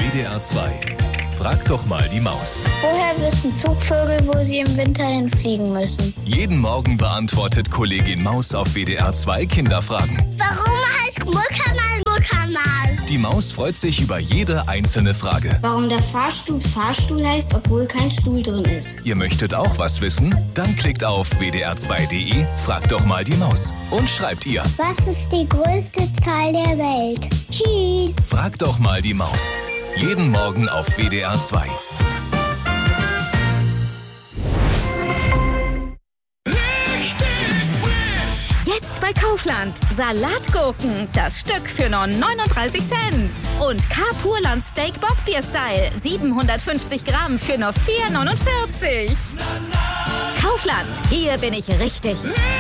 WDR 2. Frag doch mal die Maus. Woher wissen Zugvögel, wo sie im Winter hinfliegen müssen? Jeden Morgen beantwortet Kollegin Maus auf WDR 2 Kinderfragen. Warum heißt Muckermal Muckermal? Die Maus freut sich über jede einzelne Frage. Warum der Fahrstuhl Fahrstuhl heißt, obwohl kein Stuhl drin ist. Ihr möchtet auch was wissen? Dann klickt auf wdr2.de, fragt doch mal die Maus und schreibt ihr. Was ist die größte Zahl der Welt? Tschüss. Fragt doch mal die Maus. Jeden Morgen auf WDR 2. Jetzt bei Kaufland. Salatgurken, das Stück für nur 39 Cent. Und K-Purland Steak Bockbier-Style, 750 Gramm für nur 4,49. Kaufland, hier bin ich richtig.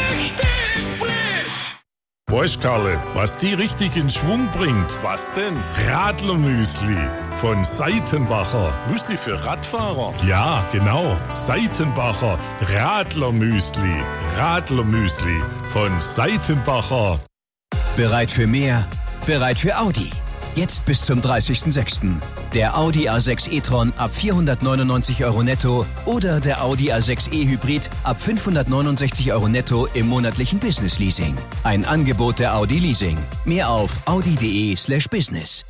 Weißt, Karle, was die richtig in Schwung bringt? Was denn? Radlermüsli von Seitenbacher. Müsli für Radfahrer? Ja, genau. Seitenbacher Radlermüsli. Radlermüsli von Seitenbacher. Bereit für mehr? Bereit für Audi. Jetzt bis zum 30.06. Der Audi A6 e-tron ab 499 € netto oder der Audi A6 e-Hybrid ab 569 € netto im monatlichen Business-Leasing. Ein Angebot der Audi Leasing. Mehr auf audi.de/business.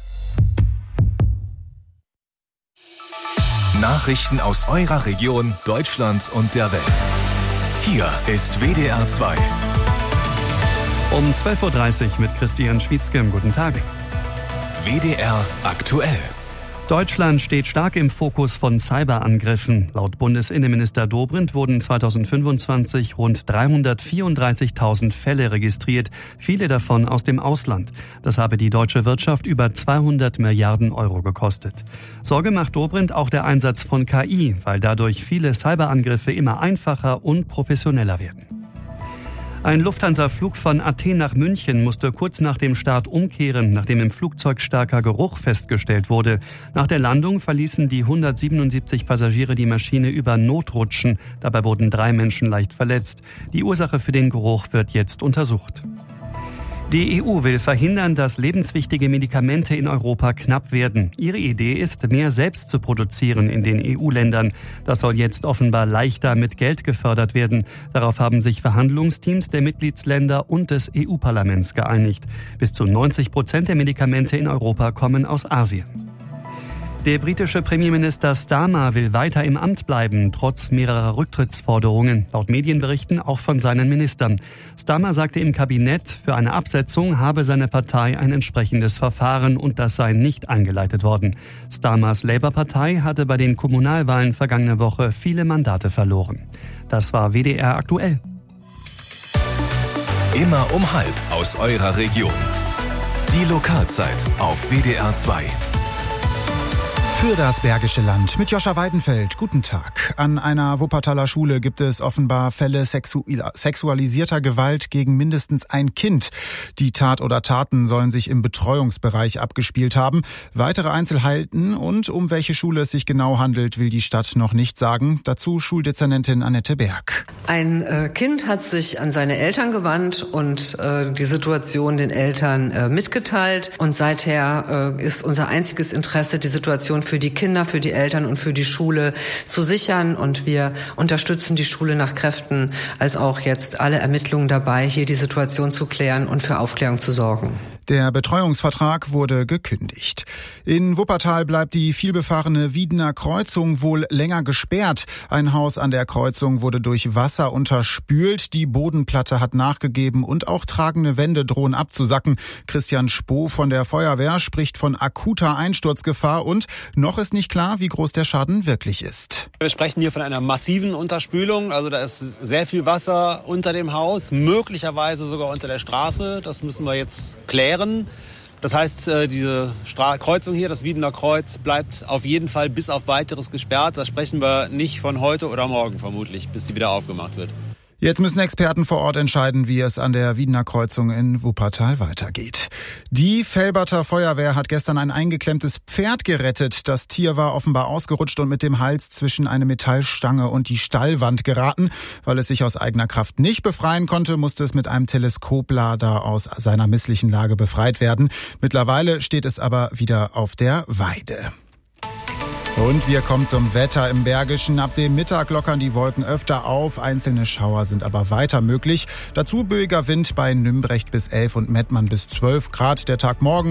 Nachrichten aus eurer Region, Deutschlands und der Welt. Hier ist WDR 2. Um 12.30 Uhr mit Christian Schwietzke. Guten Tag. WDR aktuell. Deutschland steht stark im Fokus von Cyberangriffen. Laut Bundesinnenminister Dobrindt wurden 2025 rund 334.000 Fälle registriert, viele davon aus dem Ausland. Das habe die deutsche Wirtschaft über 200 Milliarden € gekostet. Sorge macht Dobrindt auch der Einsatz von KI, weil dadurch viele Cyberangriffe immer einfacher und professioneller werden. Ein Lufthansa-Flug von Athen nach München musste kurz nach dem Start umkehren, nachdem im Flugzeug starker Geruch festgestellt wurde. Nach der Landung verließen die 177 Passagiere die Maschine über Notrutschen. Dabei wurden 3 Menschen leicht verletzt. Die Ursache für den Geruch wird jetzt untersucht. Die EU will verhindern, dass lebenswichtige Medikamente in Europa knapp werden. Ihre Idee ist, mehr selbst zu produzieren in den EU-Ländern. Das soll jetzt offenbar leichter mit Geld gefördert werden. Darauf haben sich Verhandlungsteams der Mitgliedsländer und des EU-Parlaments geeinigt. Bis zu 90% der Medikamente in Europa kommen aus Asien. Der britische Premierminister Starmer will weiter im Amt bleiben, trotz mehrerer Rücktrittsforderungen, laut Medienberichten auch von seinen Ministern. Starmer sagte im Kabinett, für eine Absetzung habe seine Partei ein entsprechendes Verfahren und das sei nicht eingeleitet worden. Starmers Labour-Partei hatte bei den Kommunalwahlen vergangene Woche viele Mandate verloren. Das war WDR aktuell. Immer um 12:30 aus eurer Region. Die Lokalzeit auf WDR 2. Für das Bergische Land mit Joscha Weidenfeld. Guten Tag. An einer Wuppertaler Schule gibt es offenbar Fälle sexualisierter Gewalt gegen mindestens ein Kind. Die Tat oder Taten sollen sich im Betreuungsbereich abgespielt haben. Weitere Einzelheiten und um welche Schule es sich genau handelt, will die Stadt noch nicht sagen. Dazu Schuldezernentin Annette Berg. Ein Kind hat sich an seine Eltern gewandt und die Situation den Eltern mitgeteilt. Und seither ist unser einziges Interesse, die Situation für die Kinder, für die Eltern und für die Schule zu sichern. Und wir unterstützen die Schule nach Kräften, als auch jetzt alle Ermittlungen dabei, hier die Situation zu klären und für Aufklärung zu sorgen. Der Betreuungsvertrag wurde gekündigt. In Wuppertal bleibt die vielbefahrene Wiedener Kreuzung wohl länger gesperrt. Ein Haus an der Kreuzung wurde durch Wasser unterspült. Die Bodenplatte hat nachgegeben und auch tragende Wände drohen abzusacken. Christian Spoh von der Feuerwehr spricht von akuter Einsturzgefahr und noch ist nicht klar, wie groß der Schaden wirklich ist. Wir sprechen hier von einer massiven Unterspülung. Also da ist sehr viel Wasser unter dem Haus, möglicherweise sogar unter der Straße. Das müssen wir jetzt klären. Das heißt, diese Kreuzung hier, das Wiedener Kreuz, bleibt auf jeden Fall bis auf Weiteres gesperrt. Da sprechen wir nicht von heute oder morgen vermutlich, bis die wieder aufgemacht wird. Jetzt müssen Experten vor Ort entscheiden, wie es an der Wiedener Kreuzung in Wuppertal weitergeht. Die Velberter Feuerwehr hat gestern ein eingeklemmtes Pferd gerettet. Das Tier war offenbar ausgerutscht und mit dem Hals zwischen eine Metallstange und die Stallwand geraten. Weil es sich aus eigener Kraft nicht befreien konnte, musste es mit einem Teleskoplader aus seiner misslichen Lage befreit werden. Mittlerweile steht es aber wieder auf der Weide. Und wir kommen zum Wetter im Bergischen. Ab dem Mittag lockern die Wolken öfter auf. Einzelne Schauer sind aber weiter möglich. Dazu böiger Wind bei Nümbrecht bis 11 und Mettmann bis 12 Grad. Der Tag morgen